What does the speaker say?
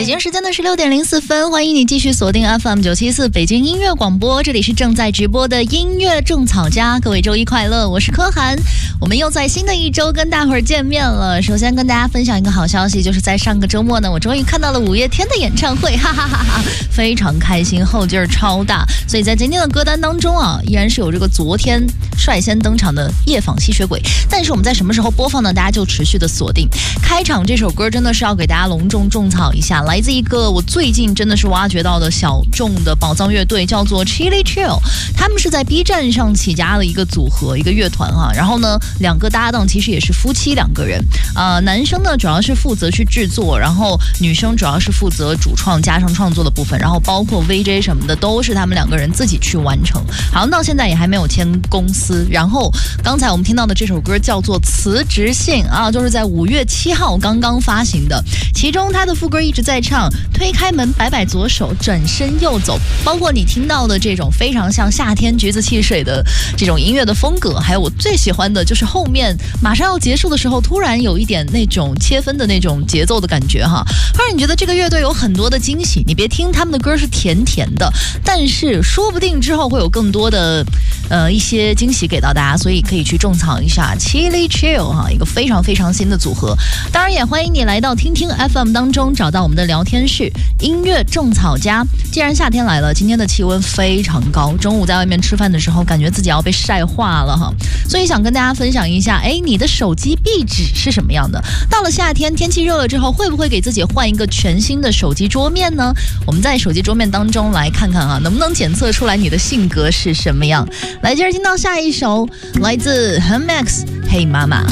北京时间的16:04，欢迎你继续锁定 FM974 北京音乐广播，这里是正在直播的音乐种草家，各位周一快乐，我是柯涵，我们又在新的一周跟大伙儿见面了。首先跟大家分享一个好消息，就是在上个周末呢，我终于看到了五月天的演唱会，哈哈哈哈，非常开心，后劲儿超大。所以在今天的歌单当中啊，依然是有这个昨天率先登场的夜访吸血鬼，但是我们在什么时候播放呢？大家就持续的锁定。开场这首歌真的是要给大家隆重种草一下，来自一个我最近真的是挖掘到的小众的宝藏乐队，叫做 Chili Chill， 他们是在 B 站上起家的一个组合，一个乐团哈。然后呢，两个搭档其实也是夫妻两个人，男生呢主要是负责去制作，然后女生主要是负责主创加上创作的部分，然后包括 VJ 什么的都是他们两个人自己去完成，好像到现在也还没有签公司。然后刚才我们听到的这首歌叫做辞职信啊，就是在5月7号刚刚发行的，其中他的副歌一直在唱推开门摆摆左手转身右走，包括你听到的这种非常像夏天橘子汽水的这种音乐的风格，还有我最喜欢的就是后面马上要结束的时候突然有一点那种切分的那种节奏的感觉哈，会让你觉得这个乐队有很多的惊喜。你别听他们的歌是甜甜的，但是说不定之后会有更多的一些惊喜给到大家，所以可以去种草一下 Chili Chill 哈，一个非常非常新的组合。当然也欢迎你来到听听 FM 当中，找到我们的聊天室音乐种草家。既然夏天来了，今天的气温非常高，中午在外面吃饭的时候感觉自己要被晒化了哈，所以想跟大家分享一下，你的手机壁纸是什么样的？到了夏天天气热了之后，会不会给自己换一个全新的手机桌面呢？我们在手机桌面当中来看看啊，能不能检测出来你的性格是什么样。来，接着听到下一首来自 Hermax 嘿妈妈。